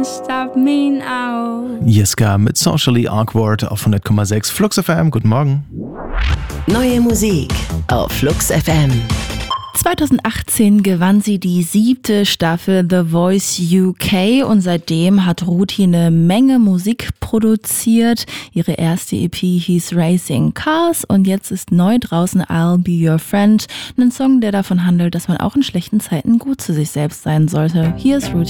Stop me now. Jeska mit Socially Awkward auf 100,6 Flux FM. Guten Morgen. Neue Musik auf Flux FM. 2018 gewann sie die 7. Staffel The Voice UK und seitdem hat Ruti eine Menge Musik produziert. Ihre erste EP hieß Racing Cars und jetzt ist neu draußen I'll Be Your Friend, ein Song, der davon handelt, dass man auch in schlechten Zeiten gut zu sich selbst sein sollte. Hier ist Ruti.